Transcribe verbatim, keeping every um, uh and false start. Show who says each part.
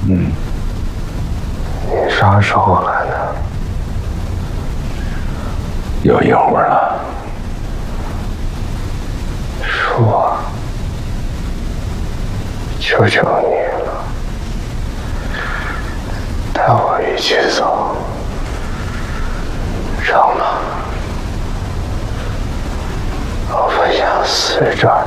Speaker 1: 嗯，
Speaker 2: 你啥时候来的？
Speaker 1: 有一会儿了。
Speaker 2: 说，求求你了，带我一起走，成吗？我不想死这儿。